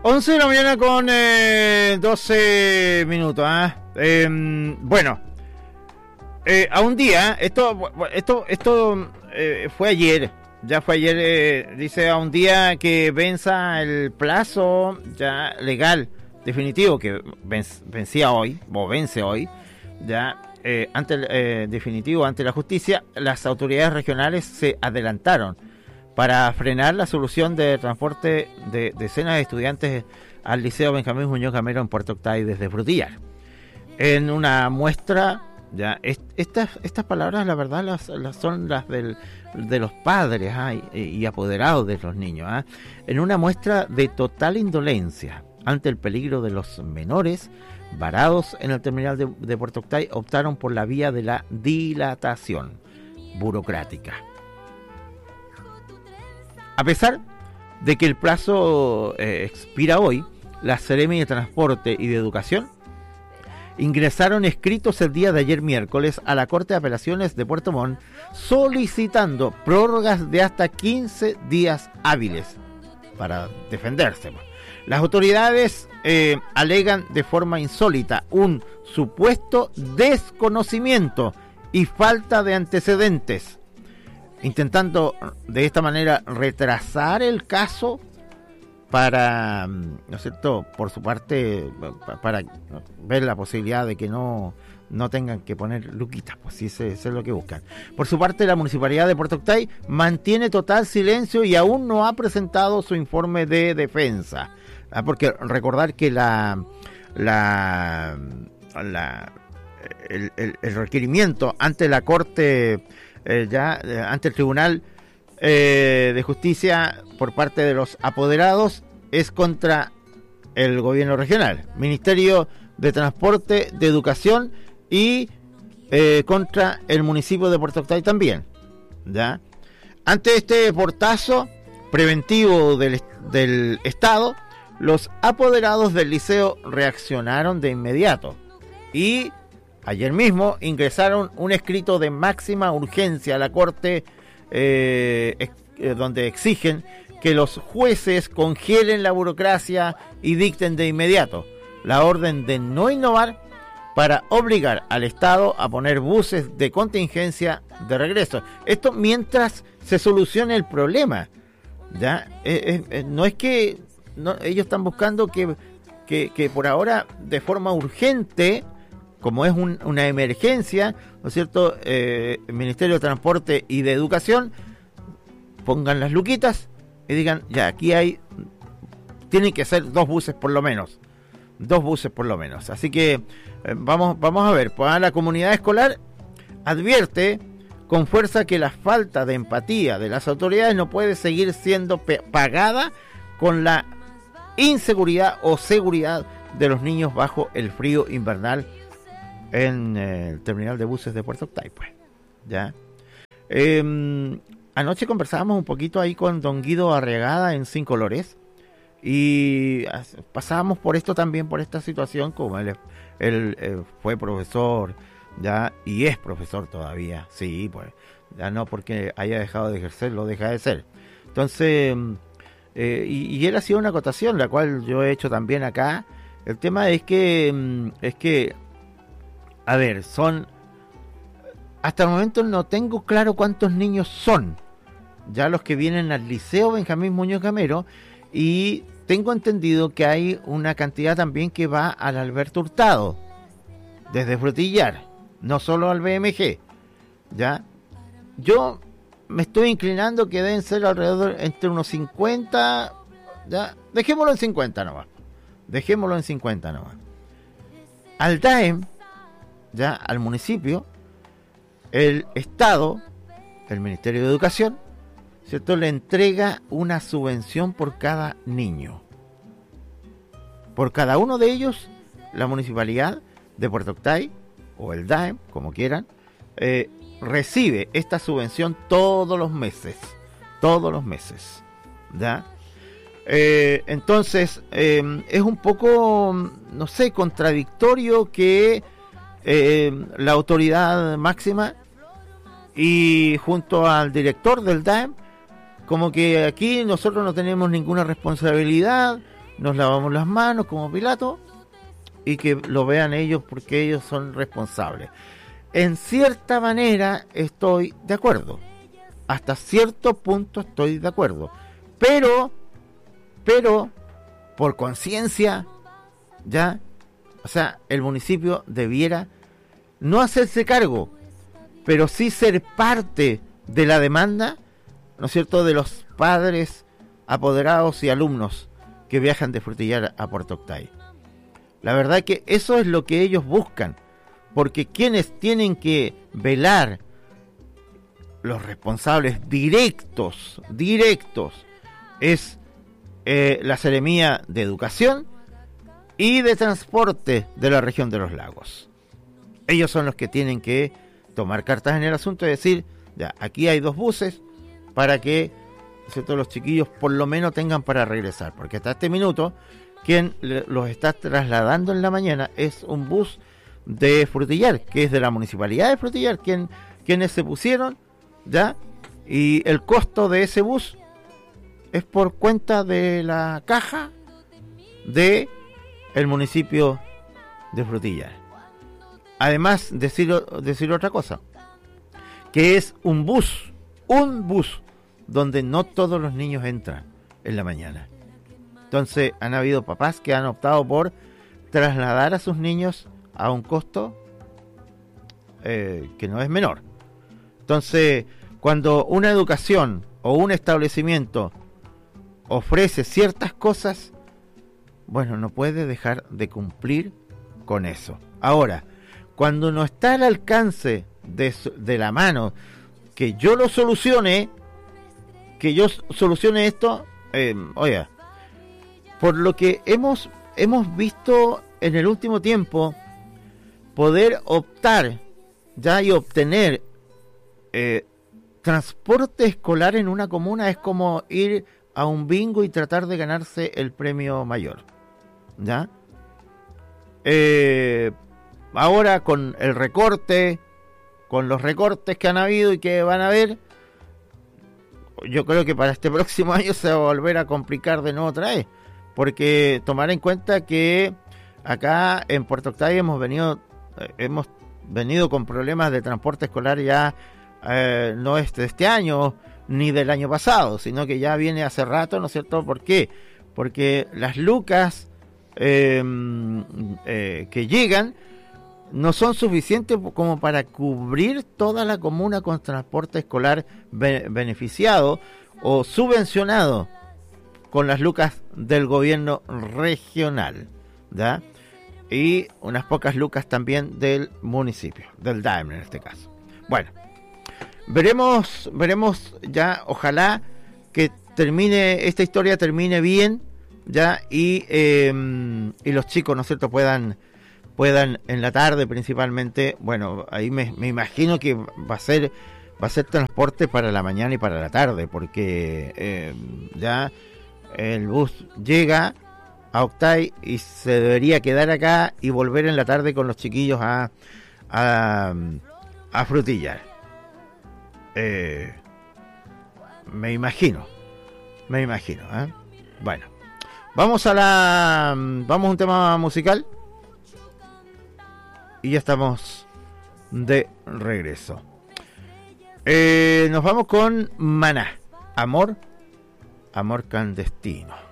11 de la mañana con 12 minutos. Bueno, a un día, esto fue ayer, ya fue ayer, dice a un día que venza el plazo ya legal, definitivo, que vencía hoy, o vence hoy, ya definitivo ante la justicia. Las autoridades regionales se adelantaron para frenar la solución de transporte de decenas de estudiantes al Liceo Benjamín Muñoz Gamero en Puerto Octay desde Frutillar. En una muestra, ya estas palabras, la verdad, son las de los padres y apoderados de los niños. En una muestra de total indolencia ante el peligro de los menores varados en el terminal de Puerto Octay, optaron por la vía de la dilatación burocrática. A pesar de que el plazo expira hoy, la Seremi de Transporte y de Educación ingresaron escritos el día de ayer miércoles a la Corte de Apelaciones de Puerto Montt solicitando prórrogas de hasta 15 días hábiles para defenderse. Las autoridades alegan de forma insólita un supuesto desconocimiento y falta de antecedentes, intentando de esta manera retrasar el caso para, ¿no es cierto?, por su parte, para ver la posibilidad de que no tengan que poner luquitas, pues sí, eso es lo que buscan. Por su parte, la Municipalidad de Puerto Octay mantiene total silencio y aún no ha presentado su informe de defensa. Porque recordar que el requerimiento ante la Corte, ante el Tribunal de Justicia por parte de los apoderados es contra el gobierno regional, Ministerio de Transporte, de Educación y contra el municipio de Puerto Octay también, ¿ya? Ante este portazo preventivo del Estado, los apoderados del liceo reaccionaron de inmediato y ayer mismo ingresaron un escrito de máxima urgencia a la Corte donde exigen que los jueces congelen la burocracia y dicten de inmediato la orden de no innovar para obligar al Estado a poner buses de contingencia de regreso. Esto mientras se solucione el problema, ¿ya? No es que ellos están buscando que por ahora de forma urgente, como es una emergencia, ¿no es cierto?, el Ministerio de Transporte y de Educación pongan las luquitas y digan, ya, aquí tienen que ser dos buses por lo menos. Así que vamos a ver, pues la comunidad escolar advierte con fuerza que la falta de empatía de las autoridades no puede seguir siendo pagada con la inseguridad o seguridad de los niños bajo el frío invernal en el terminal de buses de Puerto Octay, pues, ¿ya? Anoche conversábamos un poquito ahí con don Guido Arriagada en Sin Colores y pasábamos por esto también, por esta situación, como él fue profesor, ¿ya? Y es profesor todavía, sí, pues, ya no porque haya dejado de ejercer, lo deja de ser. Entonces, y él hacía una acotación, la cual yo he hecho también acá. El tema es que a ver, hasta el momento no tengo claro cuántos niños son ya los que vienen al Liceo Benjamín Muñoz Gamero, y tengo entendido que hay una cantidad también que va al Alberto Hurtado desde Frutillar, no solo al BMG, ¿ya? Yo me estoy inclinando que deben ser alrededor entre unos 50, ¿ya? Dejémoslo en 50 nomás. Al DAEM, ya, al municipio, el Estado, el Ministerio de Educación, ¿cierto?, le entrega una subvención por cada niño. Por cada uno de ellos, la Municipalidad de Puerto Octay, o el DAEM, como quieran, recibe esta subvención todos los meses, ¿ya? Entonces, es un poco, no sé, contradictorio que la autoridad máxima y junto al director del DAEM, como que aquí nosotros no tenemos ninguna responsabilidad, nos lavamos las manos como Pilato y que lo vean ellos porque ellos son responsables. En cierta manera estoy de acuerdo, hasta cierto punto estoy de acuerdo, pero por conciencia, ya, o sea, el municipio debiera no hacerse cargo, pero sí ser parte de la demanda, ¿no es cierto?, de los padres, apoderados y alumnos que viajan de Frutillar a Puerto Octay. La verdad que eso es lo que ellos buscan, porque quienes tienen que velar, los responsables directos, es la Seremía de Educación y de Transporte de la región de los lagos. Ellos son los que tienen que tomar cartas en el asunto y decir, ya, aquí hay 2 buses para que, ¿cierto?, los chiquillos por lo menos tengan para regresar, porque hasta este minuto quien los está trasladando en la mañana es un bus de Frutillar, que es de la municipalidad de Frutillar, quienes se pusieron, ya, y el costo de ese bus es por cuenta de la caja de el municipio de Frutillar. Además, decir otra cosa, que es un bus donde no todos los niños entran en la mañana. Entonces han habido papás que han optado por trasladar a sus niños a un costo que no es menor. Entonces, cuando una educación o un establecimiento ofrece ciertas cosas, bueno, no puede dejar de cumplir con eso. Ahora, cuando no está al alcance de la mano, que yo lo solucione, esto, oiga, por lo que hemos visto en el último tiempo, poder optar ya y obtener transporte escolar en una comuna es como ir a un bingo y tratar de ganarse el premio mayor, ¿ya? Ahora con el recorte, con los recortes que han habido y que van a haber, yo creo que para este próximo año se va a volver a complicar de nuevo otra vez, porque tomar en cuenta que acá en Puerto Octay hemos venido con problemas de transporte escolar ya no es de este año ni del año pasado, sino que ya viene hace rato, ¿no es cierto? ¿Por qué? Porque las lucas que llegan no son suficientes como para cubrir toda la comuna con transporte escolar beneficiado o subvencionado con las lucas del gobierno regional, ¿ya? Y unas pocas lucas también del municipio, del DAEM en este caso. Bueno, veremos ya, ojalá que esta historia termine bien, ya, y los chicos, ¿no es cierto?, puedan en la tarde principalmente, bueno, ahí me imagino que va a ser transporte para la mañana y para la tarde, porque ya el bus llega a Octay y se debería quedar acá y volver en la tarde con los chiquillos a Frutillar. Me imagino, ¿eh? Bueno, vamos a un tema musical y ya estamos de regreso. Nos vamos con Maná, amor clandestino.